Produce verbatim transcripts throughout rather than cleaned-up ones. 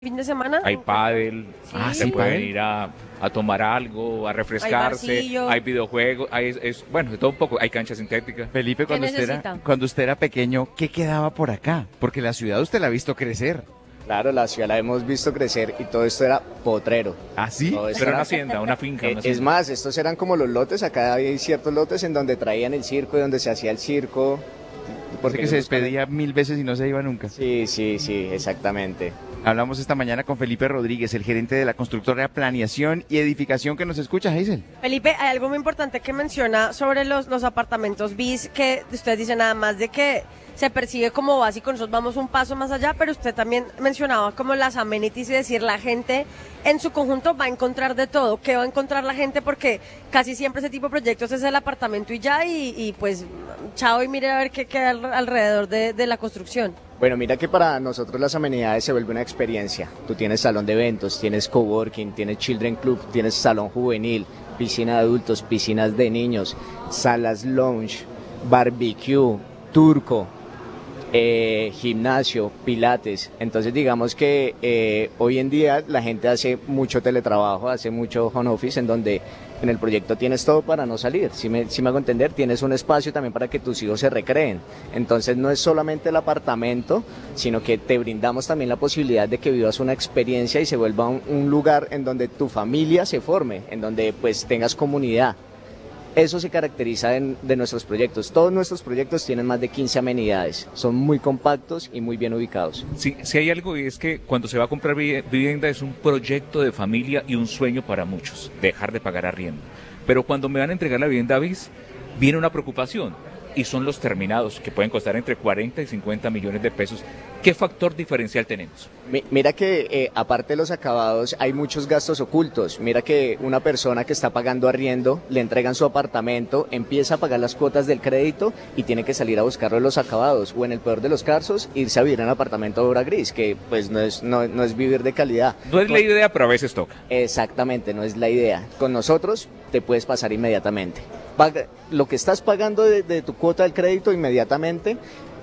fin de semana. Hay pádel, Sí. Ah, se sí, pueden pádel. ir a, a tomar algo, a refrescarse, barcillo. hay videojuegos, hay, es, bueno, de todo un poco, hay cancha sintética. Felipe, cuando usted, era, necesita? cuando usted era pequeño, ¿qué quedaba por acá? Porque la ciudad usted la ha visto crecer. Claro, la ciudad la hemos visto crecer y todo esto era potrero. ¿Ah, sí? Todo esto Pero era- una hacienda, una finca. Eh, una es hacienda. más, estos eran como los lotes, acá hay ciertos lotes en donde traían el circo y donde se hacía el circo. Porque se ellos despedía mil veces y no se iba nunca. buscan- Sí, sí, sí, exactamente. Hablamos esta mañana con Felipe Rodríguez, el gerente de la constructora Planeación y Edificación que nos escucha, Hazel. Felipe, hay algo muy importante que menciona sobre los, los apartamentos bis, que usted dice nada más de que se percibe como básico, nosotros vamos un paso más allá, pero usted también mencionaba como las amenities y decir la gente en su conjunto va a encontrar de todo. ¿Qué va a encontrar la gente? Porque casi siempre ese tipo de proyectos es el apartamento y ya, y, y pues chao y mire a ver qué queda al- alrededor de, de la construcción. Bueno, mira que para nosotros las amenidades se vuelve una experiencia. Tú tienes salón de eventos, tienes coworking, tienes children club, tienes salón juvenil, piscina de adultos, piscinas de niños, salas lounge, barbecue, turco, eh, gimnasio, pilates. Entonces digamos que eh, hoy en día la gente hace mucho teletrabajo, hace mucho home office en donde en el proyecto tienes todo para no salir. Si me, si me hago entender, tienes un espacio también para que tus hijos se recreen. Entonces no es solamente el apartamento, sino que te brindamos también la posibilidad de que vivas una experiencia y se vuelva un, un lugar en donde tu familia se forme, en donde pues tengas comunidad. Eso se caracteriza en- de nuestros proyectos. Todos nuestros proyectos tienen más de quince amenidades. Son muy compactos y muy bien ubicados. Si, si hay algo y es que cuando se va a comprar vi- vivienda es un proyecto de familia y un sueño para muchos, dejar de pagar arriendo. Pero cuando me van a entregar la vivienda bis, viene una preocupación y son los terminados que pueden costar entre cuarenta y cincuenta millones de pesos. ¿Qué factor diferencial tenemos? Mi- Mira que eh, aparte de los acabados hay muchos gastos ocultos. Mira que una persona que está pagando arriendo le entregan su apartamento, empieza a pagar las cuotas del crédito y tiene que salir a buscarlo en los acabados o en el peor de los casos irse a vivir en un apartamento de obra gris, que pues no es, no, no es vivir de calidad. No es la idea, pero a veces toca. Exactamente, no es la idea. Con nosotros te puedes pasar inmediatamente. Paga, lo que estás pagando de, de tu cuota del crédito inmediatamente,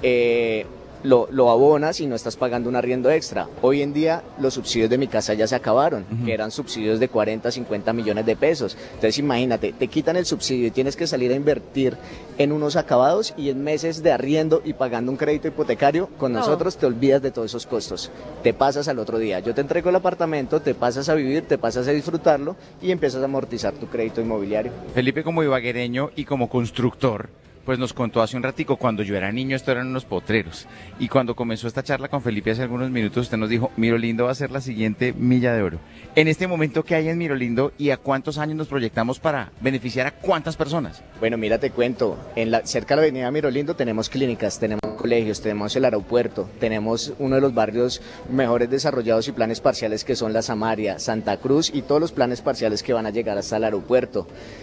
eh, lo, lo abonas y no estás pagando un arriendo extra. Hoy en día los subsidios de mi casa ya se acabaron, Ujú. que eran subsidios de cuarenta, cincuenta millones de pesos. Entonces imagínate, te quitan el subsidio y tienes que salir a invertir en unos acabados y en meses de arriendo y pagando un crédito hipotecario. Con No. nosotros te olvidas de todos esos costos. Te pasas al otro día. Yo te entrego el apartamento, te pasas a vivir, te pasas a disfrutarlo y empiezas a amortizar tu crédito inmobiliario. Felipe, como ibaguereño y como constructor, pues nos contó hace un ratico, cuando yo era niño esto eran unos potreros. Y cuando comenzó esta charla con Felipe hace algunos minutos, usted nos dijo, Mirolindo va a ser la siguiente milla de oro. En este momento, ¿qué hay en Mirolindo y a cuántos años nos proyectamos para beneficiar a cuántas personas? Bueno, mira, te cuento, en la, cerca de la avenida Mirolindo tenemos clínicas, tenemos colegios, tenemos el aeropuerto, tenemos uno de los barrios mejores desarrollados y planes parciales que son La Samaria, Santa Cruz y todos los planes parciales que van a llegar hasta el aeropuerto.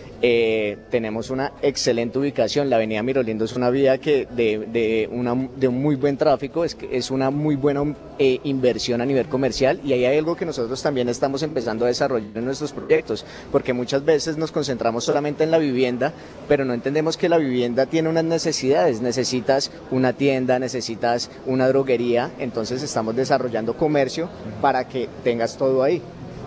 Eh, tenemos una excelente ubicación, la avenida Mirolindo es una vía que de, de, una, de un muy buen tráfico, es, que es una muy buena eh, inversión a nivel comercial y ahí hay algo que nosotros también estamos empezando a desarrollar en nuestros proyectos, porque muchas veces nos concentramos solamente en la vivienda, pero no entendemos que la vivienda tiene unas necesidades, necesitas una tienda, necesitas una droguería, entonces estamos desarrollando comercio para que tengas todo ahí.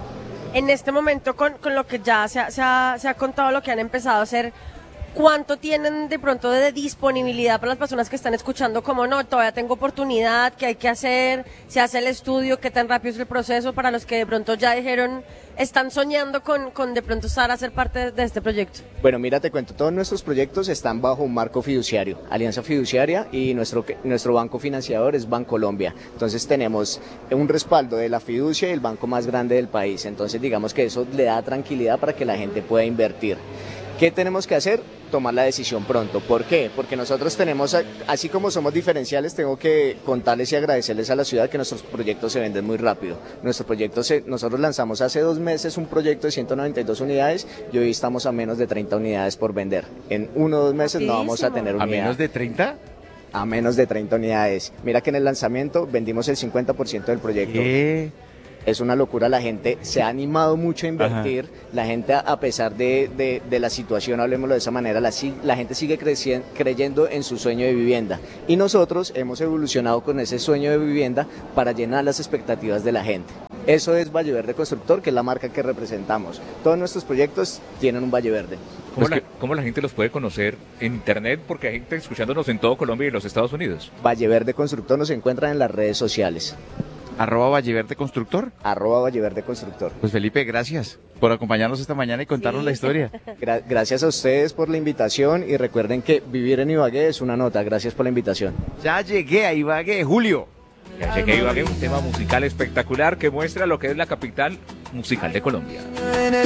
En este momento, con, con lo que ya se ha, se, ha, se ha contado, lo que han empezado a hacer, ¿cuánto tienen de pronto de disponibilidad para las personas que están escuchando? Como no, todavía tengo oportunidad, ¿qué hay que hacer? ¿Se hace el estudio? ¿Qué tan rápido es el proceso? Para los que de pronto ya dijeron, están soñando con, con de pronto estar a ser parte de, de este proyecto. Bueno, mira, te cuento, todos nuestros proyectos están bajo un marco fiduciario, Alianza Fiduciaria, y nuestro, nuestro banco financiador es Bancolombia. Entonces tenemos un respaldo de la fiducia y el banco más grande del país. Entonces digamos que eso le da tranquilidad para que la gente pueda invertir. ¿Qué tenemos que hacer? Tomar la decisión pronto. ¿Por qué? Porque nosotros tenemos, así como somos diferenciales, tengo que contarles y agradecerles a la ciudad que nuestros proyectos se venden muy rápido. Nuestro proyecto se, nosotros lanzamos hace dos meses un proyecto de ciento noventa y dos unidades y hoy estamos a menos de treinta unidades por vender. En uno o dos meses no vamos a tener ¿A unidad. menos de treinta? A menos de treinta unidades. Mira que en el lanzamiento vendimos el cincuenta por ciento del proyecto. ¿Qué? Es una locura, la gente se ha animado mucho a invertir, Ajá. la gente a pesar de, de, de la situación, hablemoslo de esa manera, la, la gente sigue creci- creyendo en su sueño de vivienda y nosotros hemos evolucionado con ese sueño de vivienda para llenar las expectativas de la gente. Eso es Valle Verde Constructor, que es la marca que representamos. Todos nuestros proyectos tienen un Valle Verde. ¿Cómo, la, ¿Cómo la gente los puede conocer en internet? Porque hay gente escuchándonos en todo Colombia y en los Estados Unidos. Valle Verde Constructor nos encuentra en las redes sociales. Arroba Valle Verde Constructor. Arroba Valle Verde Constructor. Pues Felipe, gracias por acompañarnos esta mañana y contarnos sí. la historia. Gra- gracias a ustedes por la invitación y recuerden que vivir en Ibagué es una nota. Gracias por la invitación. Ya llegué a Ibagué, Julio. Ya llegué a Ibagué, un tema musical espectacular que muestra lo que es la capital musical de Colombia.